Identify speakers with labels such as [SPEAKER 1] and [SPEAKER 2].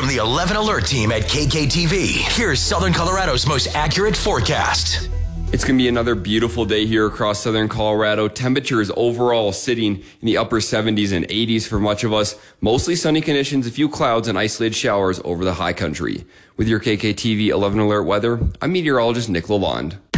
[SPEAKER 1] From the 11 Alert team at KKTV, here's Southern Colorado's most accurate forecast.
[SPEAKER 2] It's going to be another beautiful day here across Southern Colorado. Temperatures overall sitting in the upper 70s and 80s for much of us. Mostly sunny conditions, a few clouds and isolated showers over the high country. With your KKTV 11 Alert weather, I'm meteorologist Nick Lalonde.